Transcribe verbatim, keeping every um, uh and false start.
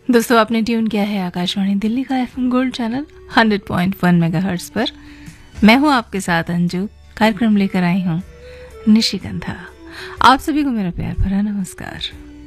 दोस्तों आपने ट्यून किया है आकाशवाणी दिल्ली का FM gold channel hundred point one megahertz पर। मैं हूं आपके साथ अंजू। कार्यक्रम लेकर आई हूं निशिगंधा। आप सभी को मेरा प्यार भरा नमस्कार।